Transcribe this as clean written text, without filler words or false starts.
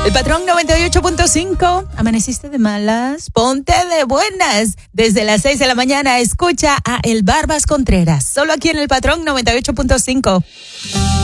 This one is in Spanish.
El Patrón 98.5. ¿Amaneciste de malas? Ponte de buenas. Desde las 6 de la mañana escucha a El Barbas Contreras. Solo aquí en El Patrón 98.5.